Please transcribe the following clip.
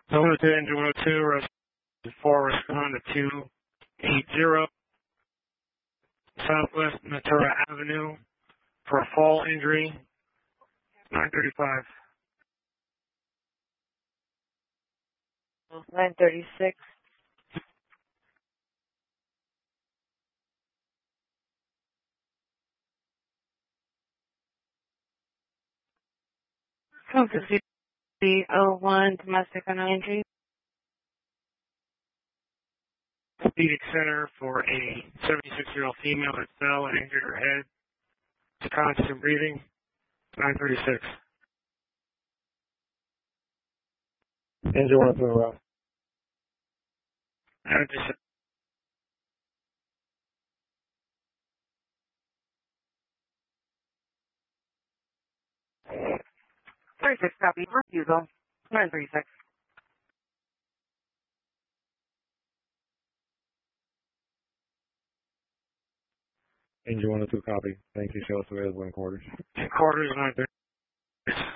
Delta to engine 102, rest 4, respond to 280, Southwest Natura Avenue for a fall injury, 935. 936. Delta C01, domestic unknown injury. Orthopedic Center for a 76-year-old female that fell and injured her head to constant breathing, 936. Engine 102 route. 936. 36 copy. Refusal. 936. Engine 102 copy. Thank you. Show us available in quarters. Quarters, 936.